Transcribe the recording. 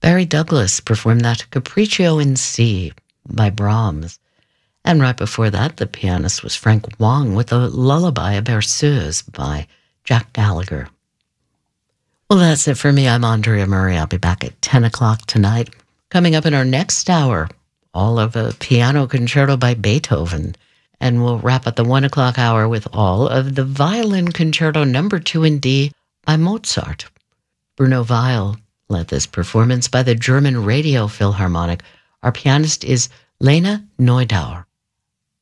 Barry Douglas performed that Capriccio in C by Brahms. And right before that, the pianist was Frank Wong with the Lullaby of Berceuse by Jack Gallagher. Well, that's it for me. I'm Andrea Murray. I'll be back at 10 o'clock tonight. Coming up in our next hour, all of a piano concerto by Beethoven. And we'll wrap up the 1 o'clock hour with all of the Violin Concerto No. 2 in D by Mozart. Bruno Weil led this performance by the German Radio Philharmonic. Our pianist is Lena Neudauer.